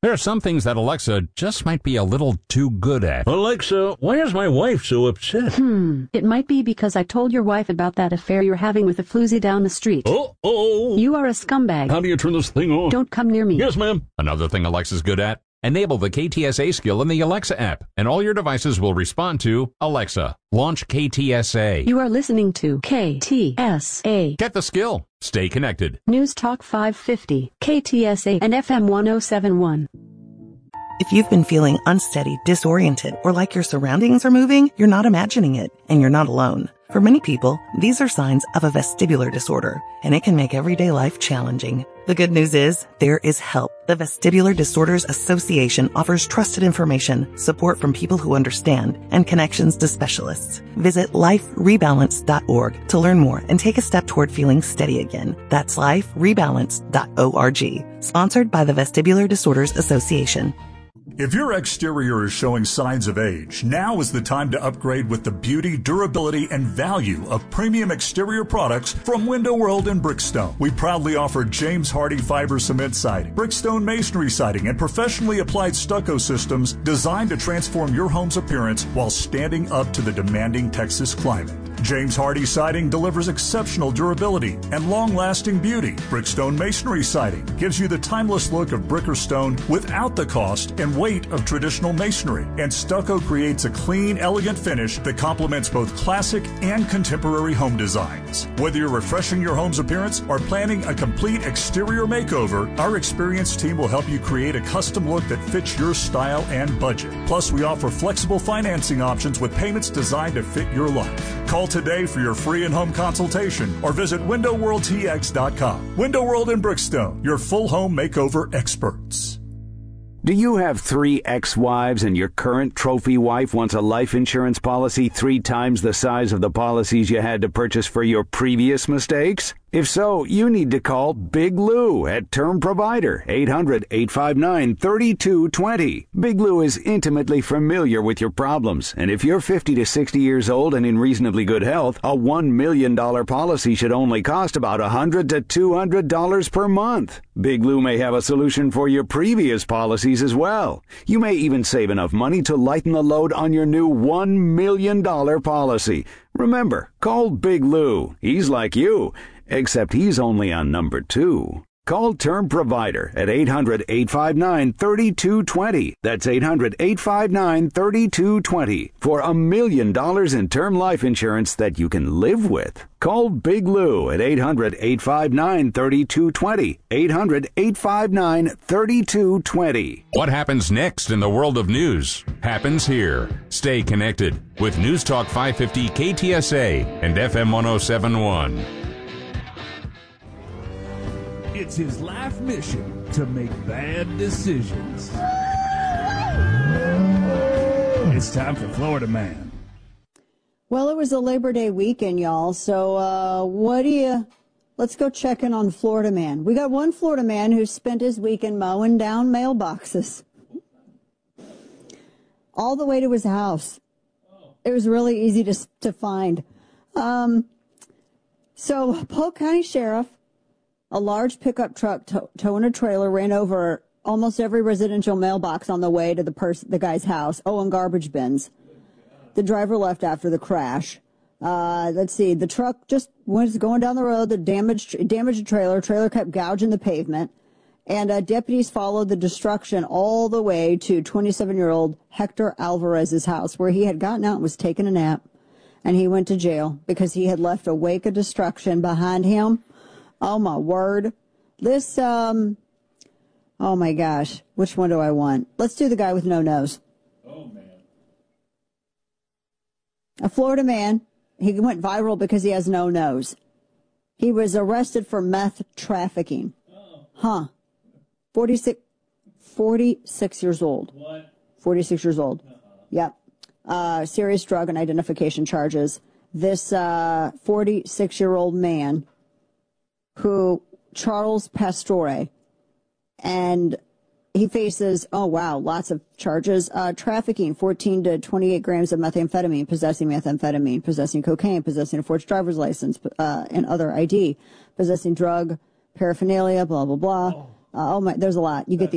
There are some things that Alexa just might be a little too good at. Alexa, why is my wife so upset? It might be because I told your wife about that affair you're having with a floozy down the street. Uh-oh. You are a scumbag. How do you turn this thing on? Don't come near me. Yes, ma'am. Another thing Alexa's good at, enable the KTSA skill in the Alexa app, and all your devices will respond to Alexa. Launch KTSA. You are listening to KTSA. Get the skill. Stay connected. News Talk 550, KTSA, and FM 1071. If you've been feeling unsteady, disoriented, or like your surroundings are moving, you're not imagining it, and you're not alone. For many people, these are signs of a vestibular disorder, and it can make everyday life challenging. The good news is, there is help. The Vestibular Disorders Association offers trusted information, support from people who understand, and connections to specialists. Visit liferebalance.org to learn more and take a step toward feeling steady again. That's liferebalance.org. Sponsored by the Vestibular Disorders Association. If your exterior is showing signs of age, now is the time to upgrade with the beauty, durability, and value of premium exterior products from Window World and Brickstone. We proudly offer James Hardie fiber cement siding, Brickstone masonry siding, and professionally applied stucco systems designed to transform your home's appearance while standing up to the demanding Texas climate. James Hardie siding delivers exceptional durability and long-lasting beauty. Brickstone masonry siding gives you the timeless look of brick or stone without the cost and weight of traditional masonry. And stucco creates a clean, elegant finish that complements both classic and contemporary home designs. Whether you're refreshing your home's appearance or planning a complete exterior makeover, our experienced team will help you create a custom look that fits your style and budget. Plus, we offer flexible financing options with payments designed to fit your life. Call today for your free in-home consultation or visit WindowWorldTX.com. Window World and Brickstone, your full home makeover experts. Do you have 3 ex-wives and your current trophy wife wants a life insurance policy 3 times the size of the policies you had to purchase for your previous mistakes? If so, you need to call Big Lou at Term Provider, 800-859-3220. Big Lou is intimately familiar with your problems, and if you're 50 to 60 years old and in reasonably good health, a $1 million policy should only cost about $100 to $200 per month. Big Lou may have a solution for your previous policies as well. You may even save enough money to lighten the load on your new $1 million policy. Remember, call Big Lou. He's like you, except he's only on number 2. Call Term Provider at 800-859-3220. That's 800-859-3220 for $1 million in term life insurance that you can live with. Call Big Lou at 800-859-3220. 800-859-3220. What happens next in the world of news happens here. Stay connected with News Talk 550 KTSA and FM 1071. It's his life mission to make bad decisions. It's time for Florida Man. Well, it was a Labor Day weekend, y'all. So let's go check in on Florida Man. We got one Florida man who spent his weekend mowing down mailboxes all the way to his house. It was really easy to find. So Polk County Sheriff, a large pickup truck towing a trailer ran over almost every residential mailbox on the way to the guy's house. Oh, and garbage bins. The driver left after the crash. Let's see. The truck just was going down the road. The damaged a trailer. Trailer kept gouging the pavement. And deputies followed the destruction all the way to 27-year-old Hector Alvarez's house, where he had gotten out and was taking a nap. And he went to jail because he had left a wake of destruction behind him. Oh, my word. This, oh, my gosh. Which one do I want? Let's do the guy with no nose. Oh, man. A Florida man. He went viral because he has no nose. He was arrested for meth trafficking. Huh. 46 years old. What? 46 years old. Yep. Serious drug and identification charges. This 46-year-old man, Charles Pastore, and he faces, lots of charges. Trafficking 14 to 28 grams of methamphetamine, possessing cocaine, possessing a forged driver's license, and other ID, possessing drug paraphernalia, blah, blah, blah. There's a lot. You get the